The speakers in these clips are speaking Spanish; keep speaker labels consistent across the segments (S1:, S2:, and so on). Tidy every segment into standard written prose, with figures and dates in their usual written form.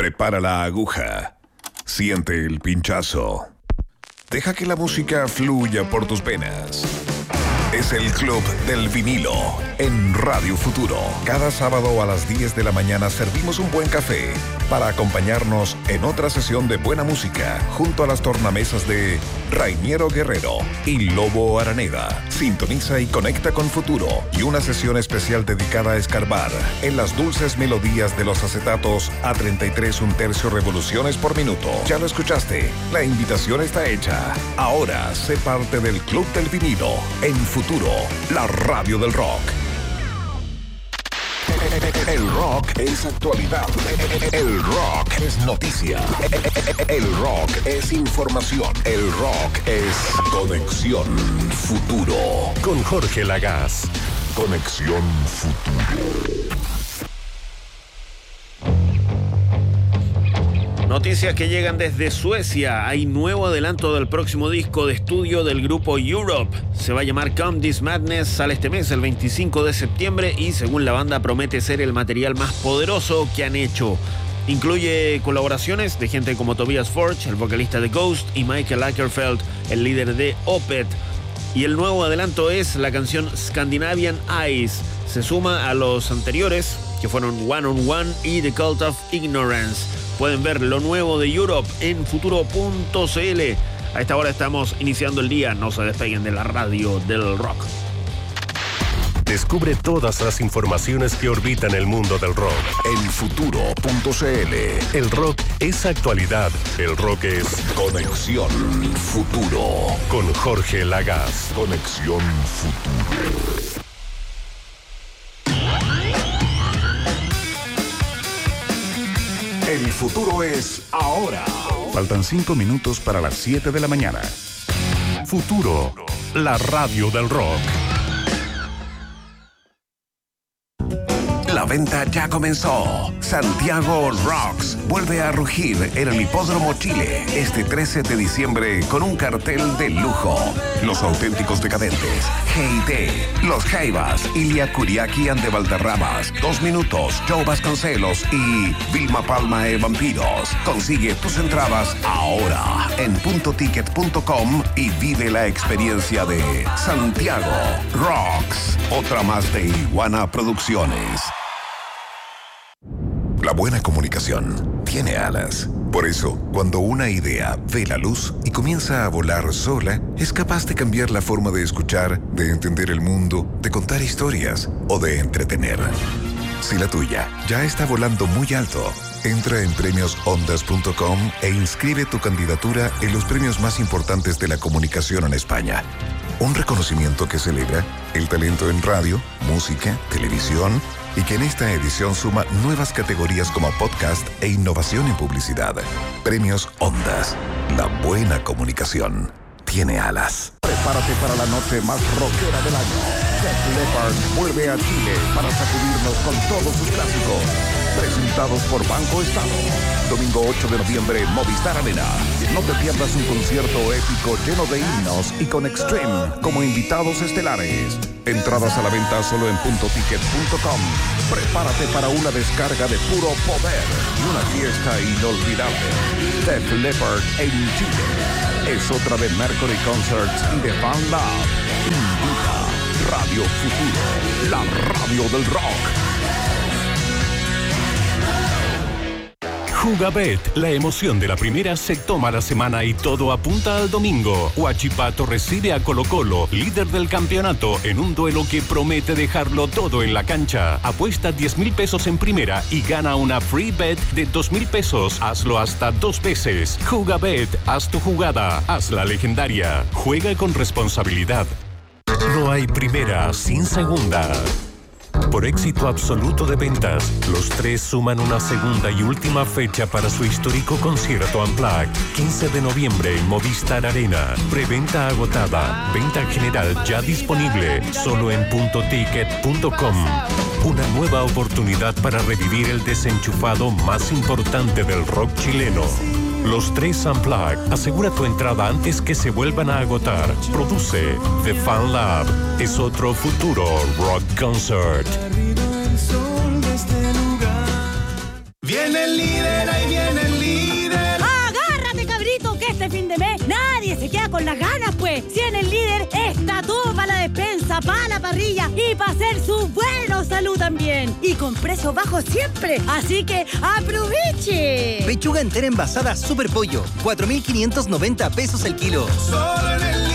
S1: Prepara la aguja. Siente el pinchazo. Deja que la música fluya por tus venas. Es el Club del Vinilo en Radio Futuro. Cada sábado a las 10 de la mañana servimos un buen café para acompañarnos en otra sesión de buena música junto a las tornamesas de Rainiero Guerrero y Lobo Araneda. Sintoniza y conecta con Futuro y una sesión especial dedicada a escarbar en las dulces melodías de los acetatos a 33 1/3 revoluciones por minuto. Ya lo escuchaste, la invitación está hecha. Ahora sé parte del Club del Vinilo en Futuro, la radio del rock. El rock es actualidad. El rock es noticia. El rock es información. El rock es Conexión Futuro.
S2: Con Jorge Lagaz.
S1: Conexión Futuro.
S3: Noticias que llegan desde Suecia. Hay nuevo adelanto del próximo disco de estudio del grupo Europe. Se va a llamar Come This Madness. Sale este mes, el 25 de septiembre, y según la banda promete ser el material más poderoso que han hecho. Incluye colaboraciones de gente como Tobias Forge, el vocalista de Ghost, y Michael Åkerfeldt, el líder de Opeth. Y el nuevo adelanto es la canción Scandinavian Eyes. Se suma a los anteriores, que fueron One on One y The Cult of Ignorance. Pueden ver lo nuevo de Europe en futuro.cl. A esta hora estamos iniciando el día. No se despeguen de la radio del rock.
S2: Descubre todas las informaciones que orbitan el mundo del rock
S1: en futuro.cl.
S2: El rock es actualidad. El rock es
S1: Conexión Futuro.
S2: Con Jorge Lagaz.
S1: Conexión Futuro. El futuro es ahora.
S4: Faltan 5 minutos para las 7 de la mañana.
S2: Futuro, la radio del rock.
S1: La venta ya comenzó. Santiago Rocks vuelve a rugir en el Hipódromo Chile este 13 de diciembre con un cartel de lujo. Los Auténticos Decadentes, G.I.T., Los Jaivas, Ilia Kuriaki and the Valderramas, 2 Minutos, Joe Vasconcelos y Vilma Palma e Vampiros. Consigue tus entradas ahora en puntoticket.com y vive la experiencia de Santiago Rocks. Otra más de Iguana Producciones. La buena comunicación tiene alas. Por eso, cuando una idea ve la luz y comienza a volar sola, es capaz de cambiar la forma de escuchar, de entender el mundo, de contar historias o de entretener. Si la tuya ya está volando muy alto, entra en premiosondas.com e inscribe tu candidatura en los premios más importantes de la comunicación en España. Un reconocimiento que celebra el talento en radio, música, televisión, y que en esta edición suma nuevas categorías como podcast e innovación en publicidad. Premios Ondas. La buena comunicación tiene alas.
S5: Prepárate para la noche más rockera del año. Def Leppard vuelve a Chile para sacudirnos con todos sus clásicos. Presentados por Banco Estado. Domingo 8 de noviembre, Movistar Arena. No te pierdas un concierto épico lleno de himnos y con Extreme como invitados estelares. Entradas a la venta solo en puntoticket.com. Prepárate para una descarga de puro poder y una fiesta inolvidable. Def Leppard en Chile. Es otra de Mercury Concerts y de Fan Lab. Invita Radio Futuro, la radio del rock.
S2: Jugabet, la emoción de la primera se toma la semana y todo apunta al domingo. Huachipato recibe a Colo-Colo, líder del campeonato, en un duelo que promete dejarlo todo en la cancha. Apuesta 10,000 pesos en primera y gana una free bet de 2,000 pesos. Hazlo hasta 2 veces. Jugabet, haz tu jugada, hazla legendaria. Juega con responsabilidad. No hay primera sin segunda. Por éxito absoluto de ventas, los tres suman una segunda y última fecha para su histórico concierto Unplugged. 15 de noviembre en Movistar Arena. Preventa agotada. Venta general ya disponible. Solo en puntoticket.com. Una nueva oportunidad para revivir el desenchufado más importante del rock chileno. Los tres Unplugged. Asegura tu entrada antes que se vuelvan a agotar. Produce The Fan Lab. Es otro futuro rock concert.
S6: Viene el líder, ahí viene parrilla y para hacer su buena salud también. Y con precios bajos siempre. Así que aproveche.
S7: Pechuga entera envasada Super Pollo, 4.590 pesos el kilo.
S8: Solo en el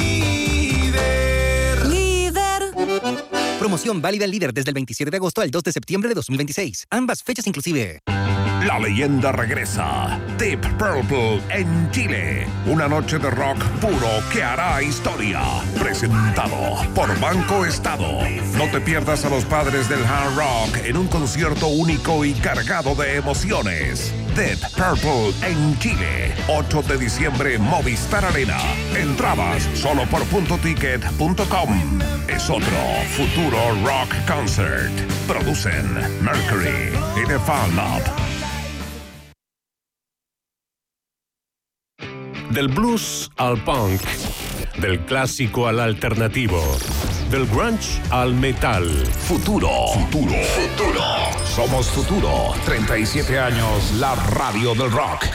S8: Líder.
S6: Líder.
S7: Promoción válida en Líder desde el 27 de agosto al 2 de septiembre de 2026. Ambas fechas inclusive.
S1: La leyenda regresa. Deep Purple en Chile. Una noche de rock puro que hará historia. Presentado por Banco Estado. No te pierdas a los padres del hard rock en un concierto único y cargado de emociones. Deep Purple en Chile. 8 de diciembre, Movistar Arena. Entradas solo por puntoticket.com. Es otro futuro rock concert. Producen Mercury y The Fan Lab.
S2: Del blues al punk, del clásico al alternativo, del grunge al metal.
S1: Futuro. Somos Futuro. 37 años, la radio del rock.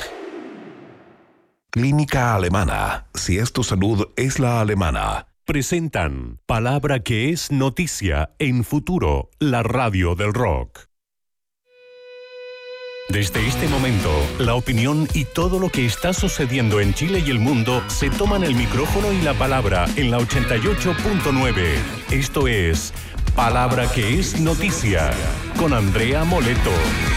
S1: Clínica Alemana. Si es tu salud, es la alemana.
S2: Presentan Palabra que es noticia en Futuro, la radio del rock. Desde este momento, la opinión y todo lo que está sucediendo en Chile y el mundo se toman el micrófono y la palabra en la 88.9. Esto es Palabra que es noticia con Andrea Moleto.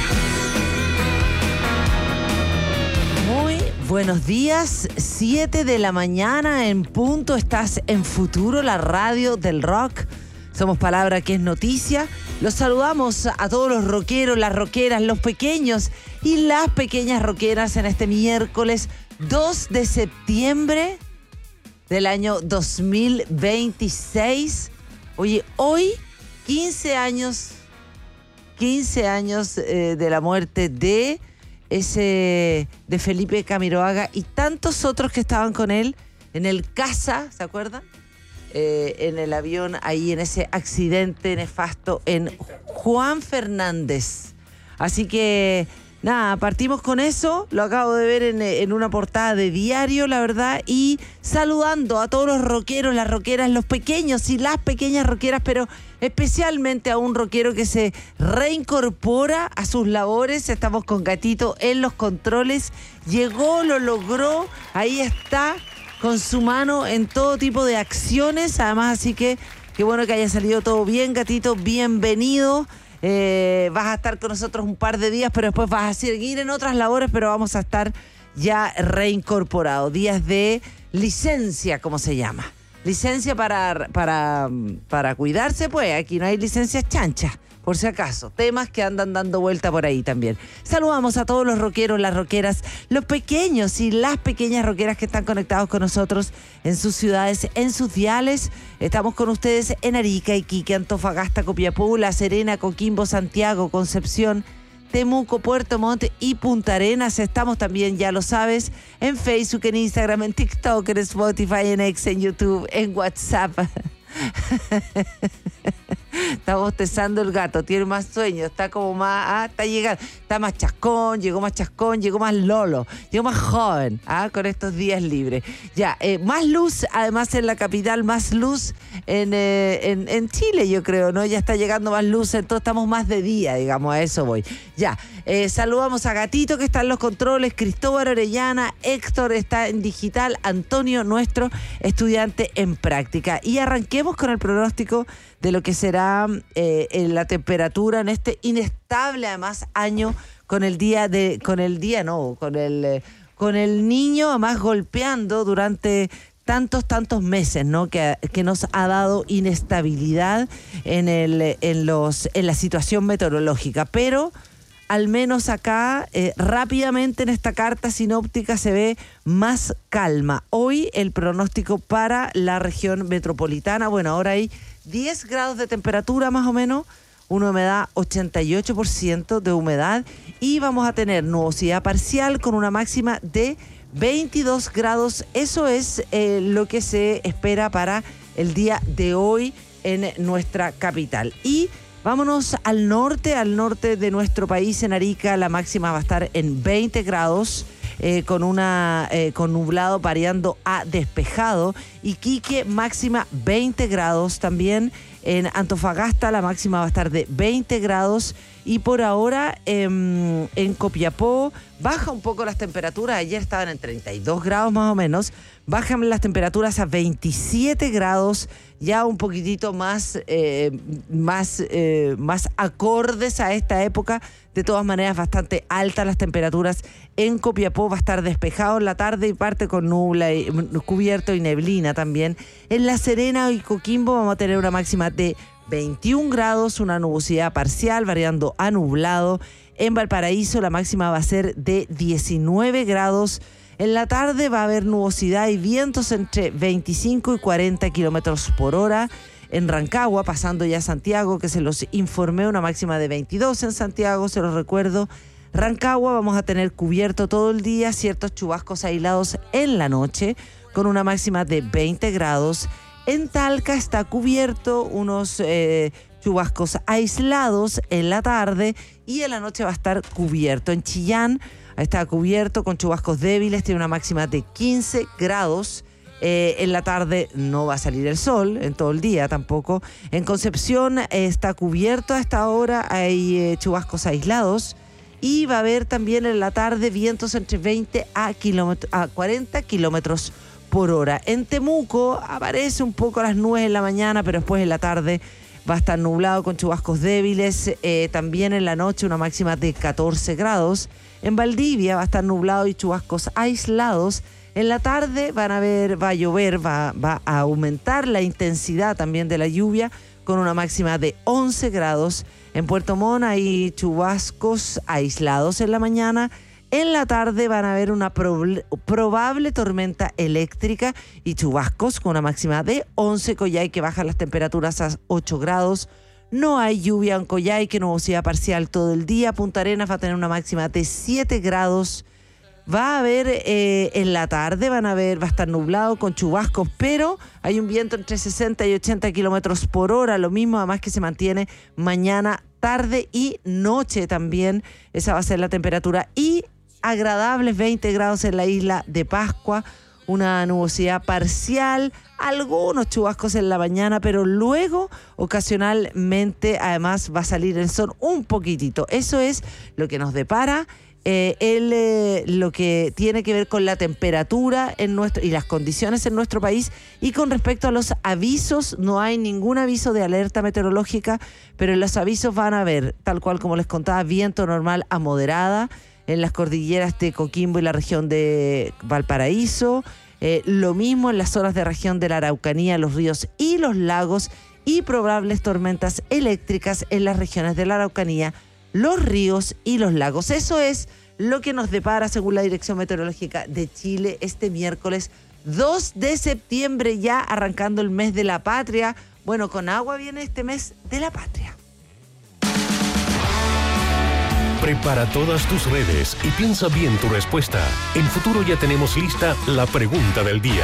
S9: Muy buenos días, 7 de la mañana en punto. Estás en Futuro, la radio del rock. Somos Palabra que es noticia. Los saludamos a todos los rockeros, las rockeras, los pequeños y las pequeñas rockeras en este miércoles 2 de septiembre del año 2026. Oye, hoy 15 años de la muerte de Felipe Camiroaga y tantos otros que estaban con él en el Casa, ¿se acuerdan? En el avión, ahí en ese accidente nefasto en Juan Fernández. Así que, nada, partimos con eso. Lo acabo de ver en una portada de diario, la verdad. Y saludando a todos los rockeros, las rockeras, los pequeños y las pequeñas rockeras, pero especialmente a un rockero que se reincorpora a sus labores. Estamos con Gatito en los controles. Llegó, lo logró, ahí está, con su mano en todo tipo de acciones, además, así que qué bueno que haya salido todo bien, Gatito, bienvenido. Vas a estar con nosotros un par de días, pero después vas a seguir en otras labores, pero vamos a estar ya reincorporados. Días de licencia, como se llama. Licencia para cuidarse, pues aquí no hay licencias chanchas, por si acaso. Temas que andan dando vuelta por ahí también. Saludamos a todos los rockeros, las rockeras, los pequeños y las pequeñas rockeras que están conectados con nosotros en sus ciudades, en sus diales. Estamos con ustedes en Arica, Iquique, Antofagasta, Copiapó, La Serena, Coquimbo, Santiago, Concepción, Temuco, Puerto Montt y Punta Arenas. Estamos también, ya lo sabes, en Facebook, en Instagram, en TikTok, en Spotify, en X, en YouTube, en WhatsApp. Está bostezando el gato, tiene más sueño, está como más, está llegando, está más chascón, llegó más lolo, llegó más joven, con estos días libres. Ya, más luz, además en la capital, más luz en Chile, yo creo, ¿no? Ya está llegando más luz, entonces estamos más de día, digamos, a eso voy. Ya, saludamos a Gatito que está en los controles, Cristóbal Orellana, Héctor está en digital, Antonio, nuestro estudiante en práctica. Y arranquemos con el pronóstico de lo que será la temperatura en este inestable, además, año con el niño, además, golpeando durante tantos meses, ¿no? Que nos ha dado inestabilidad en la situación meteorológica. Pero al menos acá, rápidamente en esta carta sinóptica se ve más calma. Hoy el pronóstico para la región metropolitana, bueno, ahora hay 10 grados de temperatura más o menos, una humedad 88% de humedad y vamos a tener nubosidad parcial con una máxima de 22 grados. Eso es lo que se espera para el día de hoy en nuestra capital. Y vámonos al norte de nuestro país, en Arica, la máxima va a estar en 20 grados. Con nublado variando a despejado. Iquique máxima 20 grados también. En Antofagasta la máxima va a estar de 20 grados y por ahora en Copiapó baja un poco las temperaturas. Ayer estaban en 32 grados más o menos. Bajan las temperaturas a 27 grados, ya un poquitito más acordes a esta época. De todas maneras, bastante altas las temperaturas. En Copiapó va a estar despejado en la tarde y parte con cubierto y neblina también. En La Serena y Coquimbo vamos a tener una máxima de 21 grados, una nubosidad parcial variando a nublado. En Valparaíso la máxima va a ser de 19 grados. En la tarde va a haber nubosidad y vientos entre 25 y 40 kilómetros por hora. En Rancagua, pasando ya a Santiago, que se los informé, una máxima de 22 en Santiago, se los recuerdo. Rancagua vamos a tener cubierto todo el día, ciertos chubascos aislados en la noche, con una máxima de 20 grados. En Talca está cubierto, unos chubascos aislados en la tarde y en la noche va a estar cubierto. En Chillán está cubierto con chubascos débiles, tiene una máxima de 15 grados. En la tarde no va a salir el sol, en todo el día tampoco. En Concepción está cubierto a esta hora, hay chubascos aislados. Y va a haber también en la tarde vientos entre 20 a 40 kilómetros por hora. En Temuco aparece un poco las nubes en la mañana, pero después en la tarde va a estar nublado con chubascos débiles. También en la noche una máxima de 14 grados. En Valdivia va a estar nublado y chubascos aislados. En la tarde va a llover, va a aumentar la intensidad también de la lluvia con una máxima de 11 grados. En Puerto Montt hay chubascos aislados en la mañana. En la tarde van a haber una probable tormenta eléctrica y chubascos con una máxima de 11. Coyhaique bajan las temperaturas a 8 grados. No hay lluvia en Coyhaique, nubosidad parcial todo el día. Punta Arenas va a tener una máxima de 7 grados. Va a haber en la tarde, va a estar nublado con chubascos, pero hay un viento entre 60 y 80 kilómetros por hora, lo mismo además que se mantiene mañana, tarde y noche también. Esa va a ser la temperatura y agradables 20 grados en la isla de Pascua, una nubosidad parcial, algunos chubascos en la mañana, pero luego ocasionalmente además va a salir el sol un poquitito. Eso es lo que nos depara. Lo que tiene que ver con la temperatura y las condiciones en nuestro país. Y con respecto a los avisos, no hay ningún aviso de alerta meteorológica, pero en los avisos van a haber, tal cual como les contaba, viento normal a moderada en las cordilleras de Coquimbo y la región de Valparaíso, lo mismo en las zonas de región de la Araucanía, los ríos y los lagos, y probables tormentas eléctricas en las regiones de la Araucanía, los ríos y los lagos. Eso es lo que nos depara según la Dirección Meteorológica de Chile este miércoles 2 de septiembre, ya arrancando el mes de la patria. Bueno, con agua viene este mes de la patria.
S2: Prepara todas tus redes y piensa bien tu respuesta. En Futuro ya tenemos lista la pregunta del día.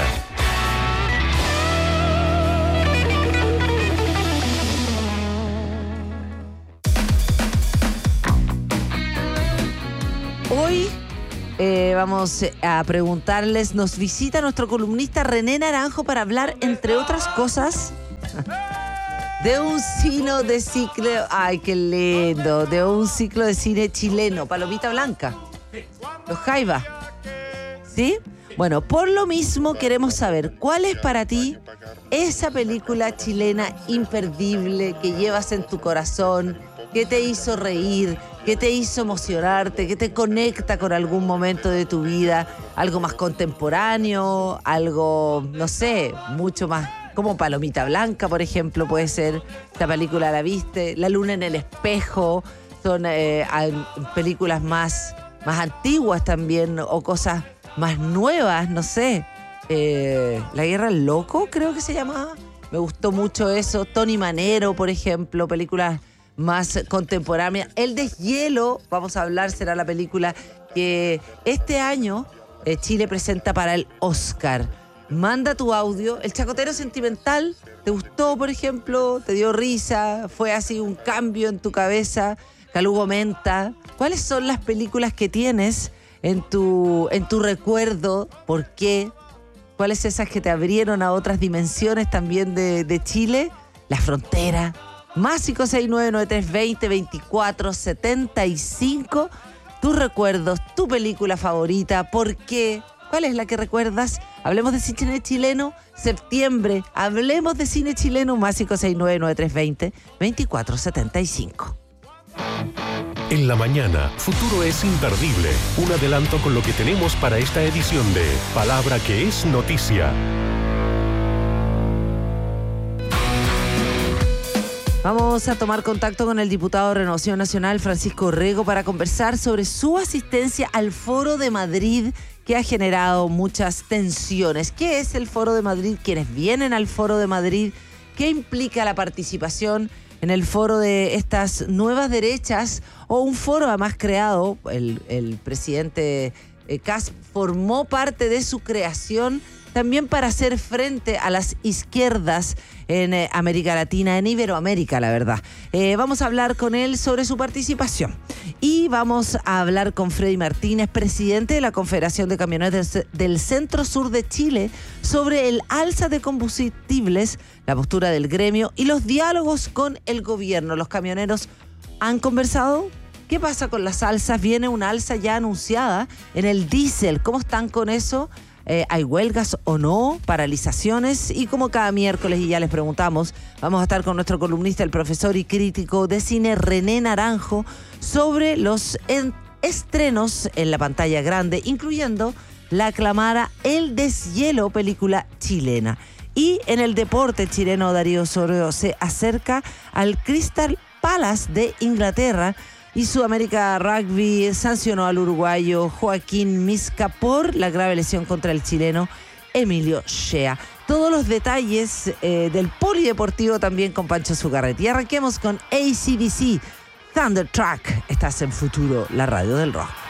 S9: Hoy vamos a preguntarles, nos visita nuestro columnista René Naranjo para hablar, entre otras cosas, de un ciclo de ciclo, ay, qué lindo, de un ciclo de cine chileno, Palomita Blanca, Los Jaivas, ¿sí? Bueno, por lo mismo queremos saber, ¿cuál es para ti esa película chilena imperdible que llevas en tu corazón, que te hizo reír, que te hizo emocionarte, que te conecta con algún momento de tu vida, algo más contemporáneo, algo, no sé, mucho más, como Palomita Blanca, por ejemplo, puede ser? Esta película la viste, La luna en el espejo, son películas más antiguas también, o cosas más nuevas, no sé. La guerra del loco, creo que se llamaba. Me gustó mucho eso. Tony Manero, por ejemplo, películas más contemporánea. El deshielo, vamos a hablar, será la película que este año Chile presenta para el Oscar. Manda tu audio. El Chacotero Sentimental, ¿te gustó, por ejemplo? ¿Te dio risa? ¿Fue así un cambio en tu cabeza? Calugo Menta. ¿Cuáles son las películas que tienes en tu recuerdo? ¿Por qué? ¿Cuáles esas que te abrieron a otras dimensiones también de Chile? la frontera. Más 569-9320-2475. Tus recuerdos, tu película favorita, ¿por qué? ¿Cuál es la que recuerdas? Hablemos de cine chileno, septiembre. Hablemos de cine chileno, más 569-9320-2475.
S2: En la mañana, Futuro es imperdible. Un adelanto con lo que tenemos para esta edición de Palabra que es Noticia.
S9: Vamos a tomar contacto con el diputado de Renovación Nacional, Francisco Rego, para conversar sobre su asistencia al Foro de Madrid, que ha generado muchas tensiones. ¿Qué es el Foro de Madrid? ¿Quiénes vienen al Foro de Madrid? ¿Qué implica la participación en el foro de estas nuevas derechas? O un foro además creado, el presidente Kast formó parte de su creación también para hacer frente a las izquierdas en América Latina, en Iberoamérica, la verdad. Vamos a hablar con él sobre su participación. Y vamos a hablar con Freddy Martínez, presidente de la Confederación de Camioneros del Centro Sur de Chile, sobre el alza de combustibles, la postura del gremio y los diálogos con el gobierno. Los camioneros han conversado. ¿Qué pasa con las alzas? Viene una alza ya anunciada en el diésel. ¿Cómo están con eso? ¿Hay huelgas o no? ¿Paralizaciones? Y como cada miércoles, y ya les preguntamos, vamos a estar con nuestro columnista, el profesor y crítico de cine René Naranjo, sobre los estrenos en la pantalla grande, incluyendo la aclamada El Deshielo, película chilena. Y en el deporte chileno, Darío Osorio se acerca al Crystal Palace de Inglaterra, y Sudamérica Rugby sancionó al uruguayo Joaquín Misca por la grave lesión contra el chileno Emilio Shea. Todos los detalles del polideportivo también con Pancho Zugarret. Y arranquemos con AC/DC, Thunder Track. Estás en Futuro, la radio del rock.